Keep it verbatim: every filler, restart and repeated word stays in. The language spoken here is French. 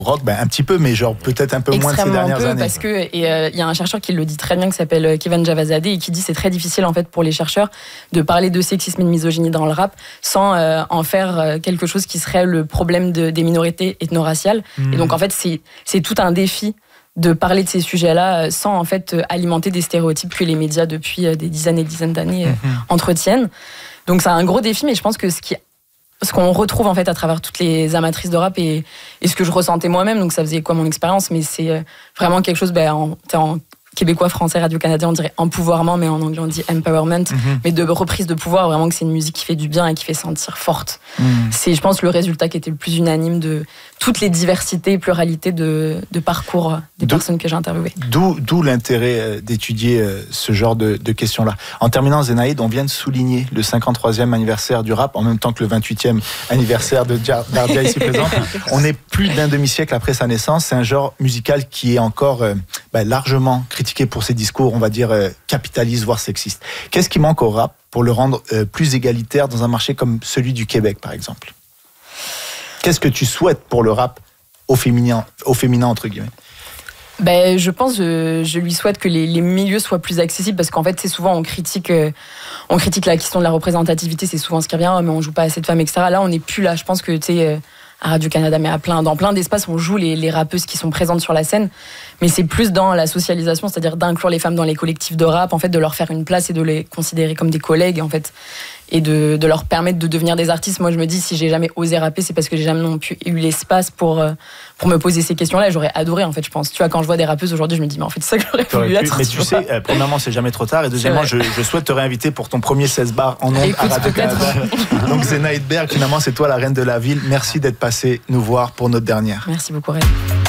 rock, ben un petit peu, mais genre peut-être un peu moins de ces dernières peu, années. Parce que et il euh, y a un chercheur qui le dit très bien, qui s'appelle Kevin Javazadeh, et qui dit c'est très difficile en fait pour les chercheurs de parler de sexisme et de misogynie dans le rap sans euh, en faire quelque chose qui serait le problème de, des minorités ethno-raciales. Mmh. Et donc en fait c'est c'est tout un défi de parler de ces sujets-là sans en fait alimenter des stéréotypes que les médias depuis des dizaines et dizaines d'années mmh. entretiennent. Donc c'est un gros défi, mais je pense que ce qui ce qu'on retrouve en fait à travers toutes les amatrices de rap et, et ce que je ressentais moi-même, donc ça faisait quoi mon expérience, mais c'est vraiment quelque chose, ben, en, en québécois, français, radio-canadien, on dirait empouvoirment, mais en anglais on dit empowerment, mm-hmm. mais de reprise de pouvoir, vraiment que c'est une musique qui fait du bien et qui fait sentir forte. Mm. C'est, je pense, le résultat qui était le plus unanime de toutes les diversités et pluralités de, de parcours des d'où, personnes que j'ai interviewées. D'où, d'où l'intérêt d'étudier ce genre de, de questions-là. En terminant, Zenaïd, on vient de souligner le cinquante-troisième anniversaire du rap, en même temps que le vingt-huitième anniversaire de Dardia ici présent. On est plus d'un demi-siècle après sa naissance. C'est un genre musical qui est encore euh, bah, largement critiqué pour ses discours, on va dire, euh, capitalistes, voire sexistes. Qu'est-ce qui manque au rap pour le rendre euh, plus égalitaire dans un marché comme celui du Québec, par exemple ? Qu'est-ce que tu souhaites pour le rap au féminin, au féminin entre guillemets ? Ben, je pense, je, je lui souhaite que les, les milieux soient plus accessibles, parce qu'en fait, c'est souvent on critique, euh, on critique la question de la représentativité, c'est souvent ce qui revient, oh, mais on joue pas assez de femmes, et cetera. Là, on n'est plus là. Je pense que tu sais. Euh, à Radio-Canada, mais à plein, dans plein d'espaces, on joue les, les rappeuses qui sont présentes sur la scène, mais c'est plus dans la socialisation, c'est-à-dire d'inclure les femmes dans les collectifs de rap, en fait, de leur faire une place et de les considérer comme des collègues, en fait, et de, de leur permettre de devenir des artistes. Moi, je me dis, si j'ai jamais osé rapper, c'est parce que j'ai jamais non plus eu l'espace pour, pour me poser ces questions-là, et j'aurais adoré, en fait, je pense. Tu vois, quand je vois des rappeuses aujourd'hui, je me dis, mais en fait, c'est ça que j'aurais voulu être. Mais tu, tu sais, euh, premièrement, c'est jamais trop tard, et deuxièmement, je, je souhaite te réinviter pour ton premier seize bars en ondes à Radio-Canada. Donc, Zenaïd Berg, finalement, c'est toi la reine de la ville. Merci d'être passé nous voir pour notre dernière. Merci beaucoup, Ray.